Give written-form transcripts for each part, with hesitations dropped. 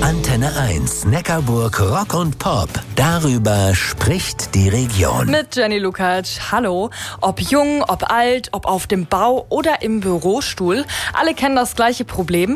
Antenne 1, Neckarburg Rock und Pop. Darüber spricht die Region. Mit Jenny Lukacs. Hallo. Ob jung, ob alt, ob auf dem Bau oder im Bürostuhl, alle kennen das gleiche Problem.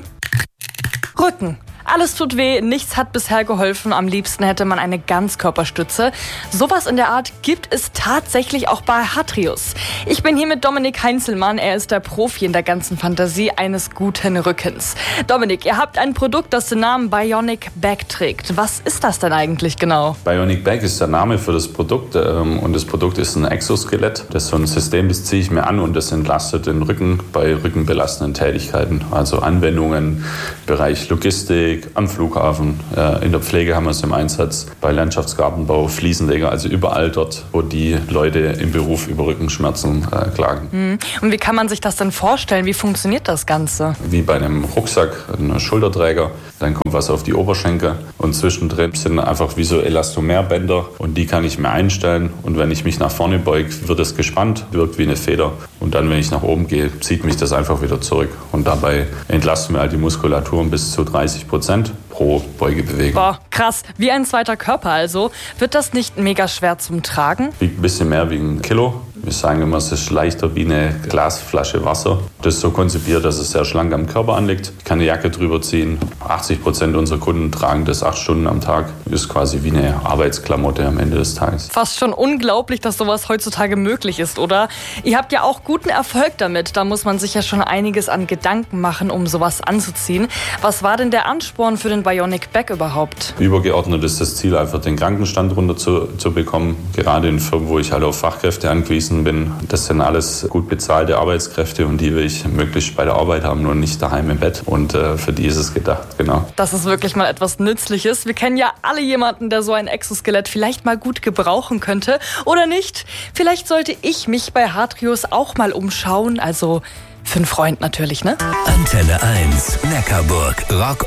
Rücken. Alles tut weh, nichts hat bisher geholfen. Am liebsten hätte man eine Ganzkörperstütze. Sowas in der Art gibt es tatsächlich auch bei Hatrius. Ich bin hier mit Dominik Heinzelmann. Er ist der Profi in der ganzen Fantasie eines guten Rückens. Dominik, ihr habt ein Produkt, das den Namen Bionic Back trägt. Was ist das denn eigentlich genau? Bionic Back ist der Name für das Produkt und das Produkt ist ein Exoskelett. Das ist so ein System, das ziehe ich mir an und das entlastet den Rücken bei rückenbelastenden Tätigkeiten. Also Anwendungen im Bereich Logistik, am Flughafen, in der Pflege haben wir es im Einsatz, bei Landschaftsgartenbau, Fliesenleger, also überall dort, wo die Leute im Beruf über Rückenschmerzen klagen. Und wie kann man sich das denn vorstellen? Wie funktioniert das Ganze? Wie bei einem Rucksack, einem Schulterträger, dann kommt was auf die Oberschenkel und zwischendrin sind einfach wie so Elastomerbänder und die kann ich mir einstellen und wenn ich mich nach vorne beuge, wird es gespannt, wirkt wie eine Feder und dann, wenn ich nach oben gehe, zieht mich das einfach wieder zurück und dabei entlasten wir halt die Muskulatur um bis zu 30% pro Beugebewegung. Boah, krass. Wie ein zweiter Körper also. Wird das nicht mega schwer zum Tragen? Wiegt ein bisschen mehr wie ein Kilo. Wir sagen immer, es ist leichter wie eine Glasflasche Wasser. Das ist so konzipiert, dass es sehr schlank am Körper anliegt. Ich kann eine Jacke drüber ziehen. 80% unserer Kunden tragen das 8 Stunden am Tag. Ist quasi wie eine Arbeitsklamotte am Ende des Tages. Fast schon unglaublich, dass sowas heutzutage möglich ist, oder? Ihr habt ja auch guten Erfolg damit. Da muss man sich ja schon einiges an Gedanken machen, um sowas anzuziehen. Was war denn der Ansporn für den Bionic Back überhaupt? Übergeordnet ist das Ziel, einfach den Krankenstand runter zu bekommen. Gerade in Firmen, wo ich halt auf Fachkräfte angewiesen bin. Das sind alles gut bezahlte Arbeitskräfte und die will ich möglichst bei der Arbeit haben und nicht daheim im Bett. Und für die ist es gedacht, genau. Das ist wirklich mal etwas Nützliches. Wir kennen ja alle jemanden, der so ein Exoskelett vielleicht mal gut gebrauchen könnte. Oder nicht? Vielleicht sollte ich mich bei Hatrius auch mal umschauen. Also für einen Freund natürlich, ne? Antenne 1, Neckarburg Rock